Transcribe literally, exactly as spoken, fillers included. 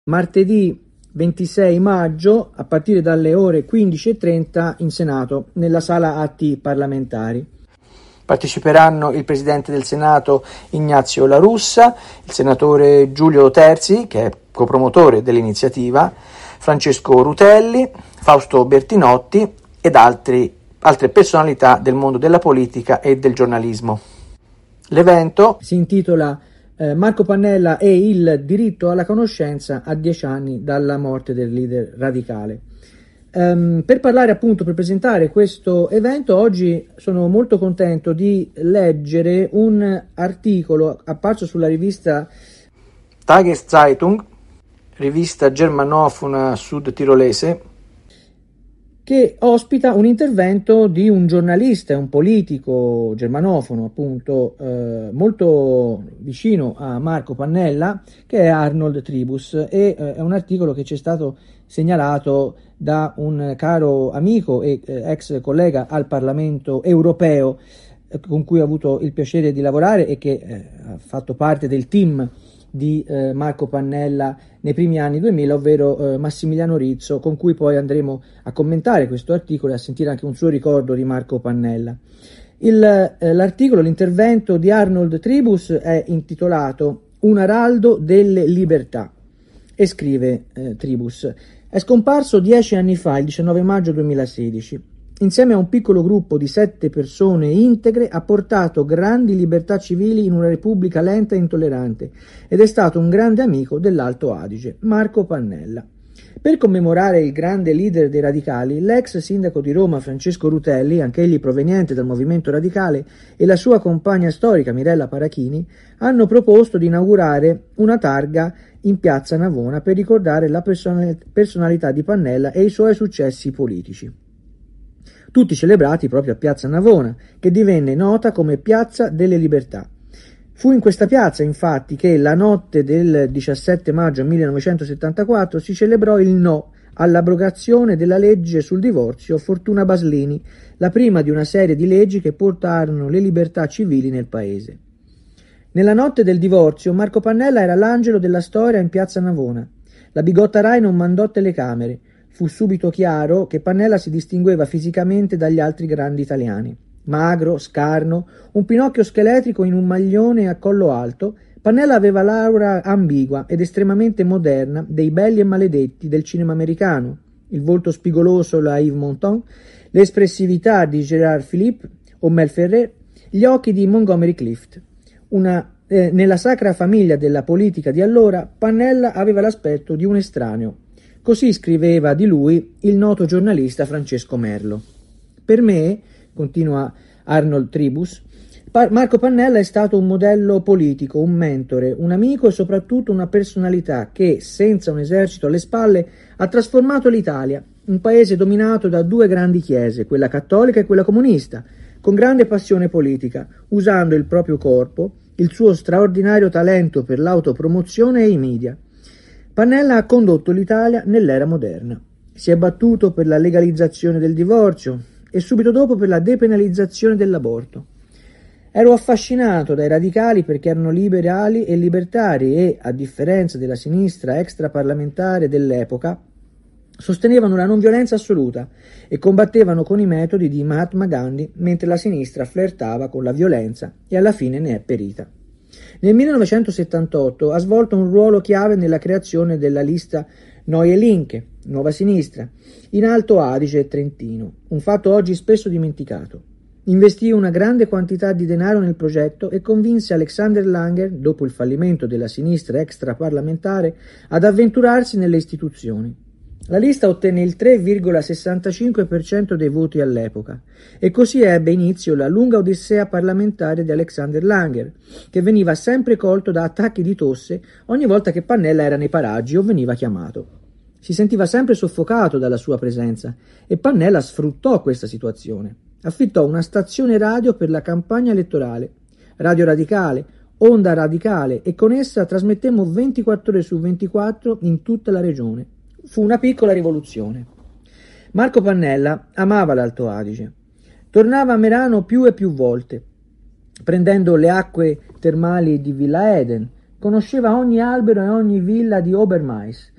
martedì ventisei maggio a partire dalle ore quindici e trenta in Senato, nella sala A T parlamentari. Parteciperanno il Presidente del Senato Ignazio La Russa, il Senatore Giulio Terzi, che è copromotore dell'iniziativa, Francesco Rutelli, Fausto Bertinotti ed altri, altre personalità del mondo della politica e del giornalismo. L'evento si intitola eh, Marco Pannella e il diritto alla conoscenza a dieci anni dalla morte del leader radicale. Um, per parlare appunto, per presentare questo evento, oggi sono molto contento di leggere un articolo apparso sulla rivista Tageszeitung, rivista germanofona sud-tirolese, che ospita un intervento di un giornalista e un politico germanofono, appunto, eh, molto vicino a Marco Pannella, che è Arnold Tribus, e eh, è un articolo che ci è stato segnalato da un caro amico e eh, ex collega al Parlamento europeo, eh, con cui ho avuto il piacere di lavorare e che eh, ha fatto parte del team di eh, Marco Pannella nei primi anni duemila, ovvero eh, Massimiliano Rizzo, con cui poi andremo a commentare questo articolo e a sentire anche un suo ricordo di Marco Pannella. Il, eh, l'articolo, l'intervento di Arnold Tribus è intitolato Un araldo delle libertà e scrive eh, Tribus: è scomparso dieci anni fa, il diciannove maggio duemilasedici. Insieme a un piccolo gruppo di sette persone integre ha portato grandi libertà civili in una repubblica lenta e intollerante ed è stato un grande amico dell'Alto Adige, Marco Pannella. Per commemorare il grande leader dei radicali, l'ex sindaco di Roma Francesco Rutelli, anch'egli proveniente dal movimento radicale, e la sua compagna storica Mirella Parachini hanno proposto di inaugurare una targa in piazza Navona per ricordare la personalità di Pannella e i suoi successi politici. Tutti celebrati proprio a piazza Navona, che divenne nota come Piazza delle Libertà. Fu in questa piazza, infatti, che la notte del diciassette maggio millenovecentosettantaquattro si celebrò il no all'abrogazione della legge sul divorzio Fortuna Baslini, la prima di una serie di leggi che portarono le libertà civili nel paese. Nella notte del divorzio Marco Pannella era l'angelo della storia in piazza Navona. La bigotta Rai non mandò telecamere. Fu subito chiaro che Pannella si distingueva fisicamente dagli altri grandi italiani. Magro, scarno, un Pinocchio scheletrico in un maglione a collo alto, Pannella aveva l'aura ambigua ed estremamente moderna dei belli e maledetti del cinema americano, il volto spigoloso alla Yves Montand, l'espressività di Gérard Philippe o Mel Ferrer, gli occhi di Montgomery Clift. Una, eh, nella sacra famiglia della politica di allora, Pannella aveva l'aspetto di un estraneo. Così scriveva di lui il noto giornalista Francesco Merlo. Per me, continua Arnold Tribus, Marco Pannella è stato un modello politico, un mentore, un amico e soprattutto una personalità che, senza un esercito alle spalle, ha trasformato l'Italia, un paese dominato da due grandi chiese, quella cattolica e quella comunista, con grande passione politica, usando il proprio corpo, il suo straordinario talento per l'autopromozione e i media. Pannella ha condotto l'Italia nell'era moderna. Si è battuto per la legalizzazione del divorzio e subito dopo per la depenalizzazione dell'aborto. Ero affascinato dai radicali perché erano liberali e libertari e, a differenza della sinistra extraparlamentare dell'epoca, sostenevano la non violenza assoluta e combattevano con i metodi di Mahatma Gandhi, mentre la sinistra flirtava con la violenza e alla fine ne è perita. Nel millenovecentosettantotto ha svolto un ruolo chiave nella creazione della lista Neue Linke, Nuova Sinistra, in Alto Adige e Trentino, un fatto oggi spesso dimenticato. Investì una grande quantità di denaro nel progetto e convinse Alexander Langer, dopo il fallimento della sinistra extraparlamentare, ad avventurarsi nelle istituzioni. La lista ottenne il tre virgola sessantacinque per cento dei voti all'epoca e così ebbe inizio la lunga odissea parlamentare di Alexander Langer, che veniva sempre colto da attacchi di tosse ogni volta che Pannella era nei paraggi o veniva chiamato. Si sentiva sempre soffocato dalla sua presenza e Pannella sfruttò questa situazione. Affittò una stazione radio per la campagna elettorale, Radio Radicale, Onda Radicale, e con essa trasmettemmo ventiquattro ore su ventiquattro in tutta la regione. Fu una piccola rivoluzione. Marco Pannella amava l'Alto Adige. Tornava a Merano più e più volte, prendendo le acque termali di Villa Eden, Conosceva ogni albero e ogni villa di Obermais